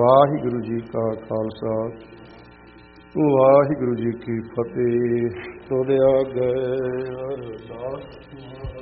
ਵਾਹਿਗੁਰੂ ਜੀ ਕਾ ਖਾਲਸਾ ਵਾਹਿਗੁਰੂ ਜੀ ਕੀ ਫਤਿਹ। ਤੁਧ ਆਗੇ ਅਰਦਾਸ